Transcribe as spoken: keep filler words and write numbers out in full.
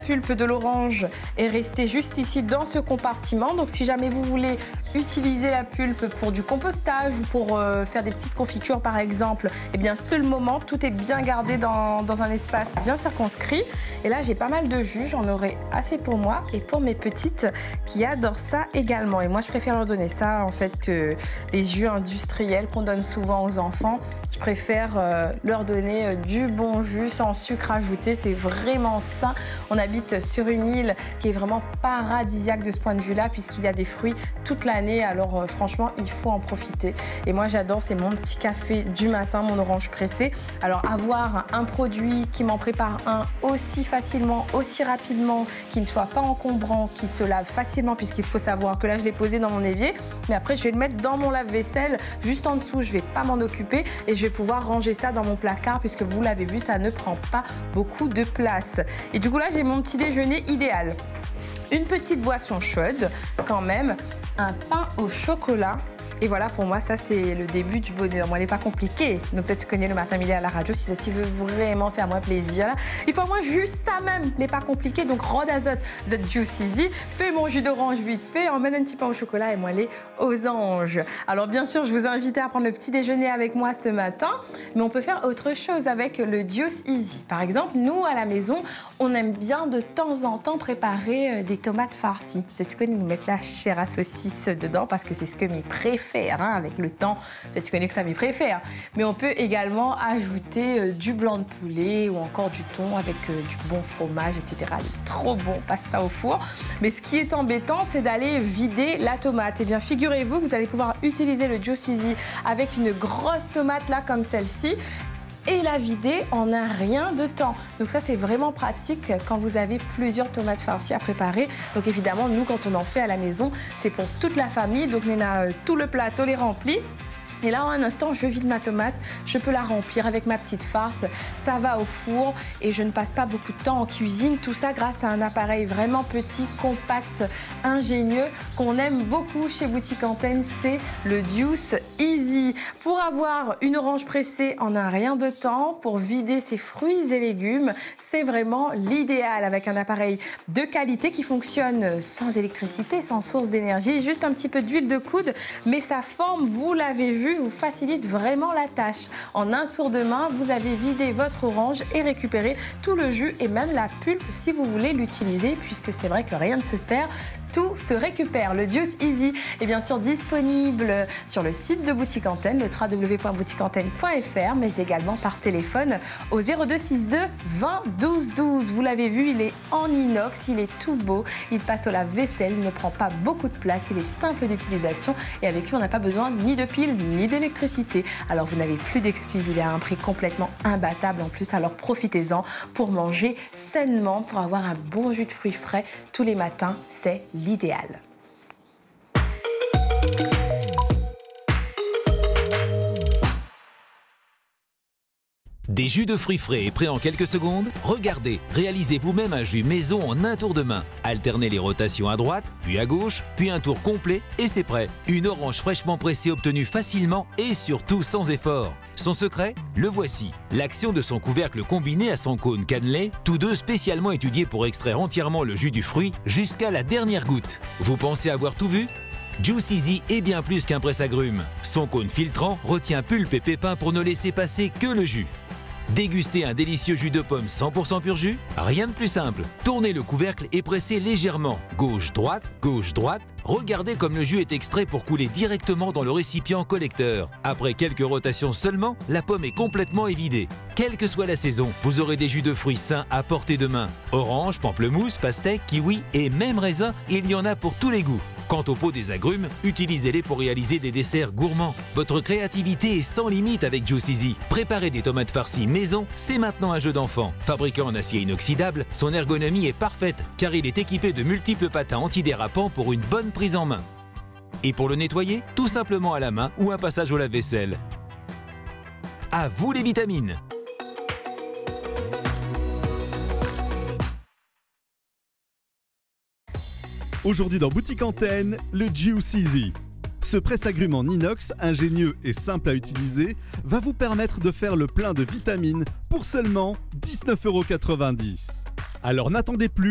pulpe de l'orange est restée juste ici dans ce compartiment. Donc si jamais vous voulez utiliser la pulpe pour du compostage ou pour euh, faire des petites confitures par exemple, eh bien c'est le moment, tout est bien gardé dans, dans un espace bien circonscrit. Et là j'ai pas mal de jus, j'en aurai assez pour moi et pour mes petites qui adorent ça également. Et moi je préfère leur donner ça en fait que les jus industriels qu'on donne souvent aux enfants. Je préfère euh, leur donner euh, du bon jus sans sucre ajouté, c'est vraiment sain. On habite sur une île qui est vraiment paradisiaque de ce point de vue-là puisqu'il y a des fruits toute l'année, alors euh, franchement il faut en profiter. Et moi j'adore, c'est mon petit café du matin, mon orange pressé. Alors avoir un produit qui m'en prépare un aussi facilement, aussi rapidement, qui ne soit pas encombrant, qui se lave facilement puisqu'il faut savoir que là je l'ai posé dans mon évier, mais après je vais le mettre dans mon lave-vaisselle juste en dessous, je ne vais pas m'en occuper et je vais pouvoir ranger ça dans mon placard puisque vous l'avez vu, ça ne prend pas beaucoup de place. Et du coup là j'ai mon petit déjeuner idéal. Une petite boisson chaude quand même, un pain au chocolat. Et voilà, pour moi, ça, c'est le début du bonheur. Moi, elle n'est pas compliquée. Donc, ça, tu connais le matin midi à la radio. Si ça, tu veux vraiment faire moi plaisir, là, il faut moi juste ça même. Elle n'est pas compliquée. Donc, Rod Azote, The Juice Easy. Fais mon jus d'orange vite fait. Emmène un petit pain au chocolat et moi, les aux anges. Alors, bien sûr, je vous ai invité à prendre le petit déjeuner avec moi ce matin. Mais on peut faire autre chose avec le Juice Easy. Par exemple, nous, à la maison, on aime bien de temps en temps préparer des tomates farcies. Tu connais, nous mettre la chair à saucisse dedans parce que c'est ce que mes préfèrent. Hein, avec le temps, tu connais que ça m'y préfère. Mais on peut également ajouter euh, du blanc de poulet ou encore du thon avec euh, du bon fromage, et cetera. Il est trop bon, on passe ça au four. Mais ce qui est embêtant, c'est d'aller vider la tomate. Et bien, figurez-vous que vous allez pouvoir utiliser le Juice Easy avec une grosse tomate là comme celle-ci et la vider en un rien de temps. Donc ça, c'est vraiment pratique quand vous avez plusieurs tomates farcies à préparer. Donc évidemment, nous, quand on en fait à la maison, c'est pour toute la famille. Donc on a tout le plateau est rempli. Et là, en un instant, je vide ma tomate, je peux la remplir avec ma petite farce. Ça va au four et je ne passe pas beaucoup de temps en cuisine. Tout ça grâce à un appareil vraiment petit, compact, ingénieux, qu'on aime beaucoup chez Boutique Antenne, c'est le Juice Easy. Pour avoir une orange pressée en un rien de temps, pour vider ses fruits et légumes, c'est vraiment l'idéal avec un appareil de qualité qui fonctionne sans électricité, sans source d'énergie, juste un petit peu d'huile de coude, mais sa forme, vous l'avez vu, vous facilite vraiment la tâche. En un tour de main, vous avez vidé votre orange et récupéré tout le jus et même la pulpe si vous voulez l'utiliser, puisque c'est vrai que rien ne se perd, tout se récupère. Le Juice Easy est bien sûr disponible sur le site de Boutique Antenne, le w w w point boutique antenne point f r, mais également par téléphone au zéro deux soixante-deux vingt douze douze. Vous l'avez vu, il est en inox, il est tout beau, il passe au lave-vaisselle, il ne prend pas beaucoup de place, il est simple d'utilisation et avec lui on n'a pas besoin ni de piles ni d'électricité. Alors vous n'avez plus d'excuses, il est à un prix complètement imbattable en plus, alors profitez-en pour manger sainement, pour avoir un bon jus de fruits frais tous les matins, c'est l'idéal. Des jus de fruits frais et prêts en quelques secondes? Regardez, réalisez vous-même un jus maison en un tour de main. Alternez les rotations à droite, puis à gauche, puis un tour complet et c'est prêt. Une orange fraîchement pressée obtenue facilement et surtout sans effort. Son secret? Le voici. L'action de son couvercle combiné à son cône cannelé, tous deux spécialement étudiés pour extraire entièrement le jus du fruit jusqu'à la dernière goutte. Vous pensez avoir tout vu? Juice Easy est bien plus qu'un presse-agrumes. Son cône filtrant retient pulpe et pépins pour ne laisser passer que le jus. Dégustez un délicieux jus de pomme cent pour cent pur jus? Rien de plus simple. Tournez le couvercle et pressez légèrement. Gauche-droite, gauche-droite. Regardez comme le jus est extrait pour couler directement dans le récipient collecteur. Après quelques rotations seulement, la pomme est complètement évidée. Quelle que soit la saison, vous aurez des jus de fruits sains à portée de main. Orange, pamplemousse, pastèque, kiwi et même raisin, il y en a pour tous les goûts. Quant aux pots des agrumes, utilisez-les pour réaliser des desserts gourmands. Votre créativité est sans limite avec Juice Easy. Préparer des tomates farcies maison, c'est maintenant un jeu d'enfant. Fabriqué en acier inoxydable, son ergonomie est parfaite car il est équipé de multiples patins antidérapants pour une bonne prise en main. Et pour le nettoyer, tout simplement à la main ou un passage au lave-vaisselle. À vous les vitamines! Aujourd'hui dans Boutique Antenne, le Juice Easy. Ce presse-agrumes en inox, ingénieux et simple à utiliser, va vous permettre de faire le plein de vitamines pour seulement dix-neuf euros quatre-vingt-dix. Alors n'attendez plus.